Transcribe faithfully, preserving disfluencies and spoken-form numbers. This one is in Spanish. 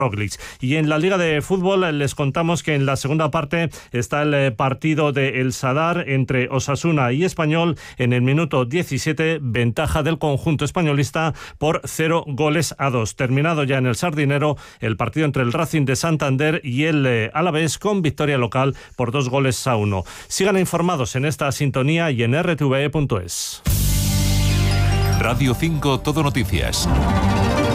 Roglic. Y en la Liga de Fútbol les contamos que en la segunda parte está el partido de El Sadar entre Osasuna y Español. En el minuto diecisiete, ventaja del conjunto españolista por cero goles a dos. Terminado ya en el Sardinero el partido entre el Racing de Santander y el eh, Alavés, con victoria local por dos goles a uno. Sigan informados en esta sintonía y en r t v e punto es. Radio cinco Todo Noticias.